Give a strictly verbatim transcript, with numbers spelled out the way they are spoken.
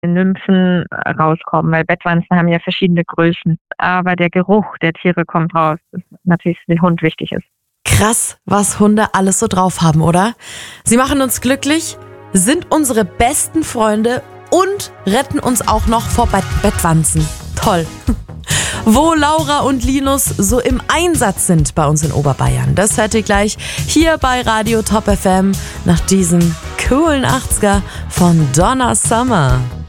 Nymphen rauskommen, weil Bettwanzen haben ja verschiedene Größen. Aber der Geruch der Tiere kommt raus, das ist natürlich für den Hund wichtig ist. Krass, was Hunde alles so drauf haben, oder? Sie machen uns glücklich, sind unsere besten Freunde und retten uns auch noch vor Bett- Bettwanzen. Toll. Wo Laura und Linus so im Einsatz sind bei uns in Oberbayern, das hört ihr gleich hier bei Radio Top F M nach diesem coolen achtziger von Donna Summer.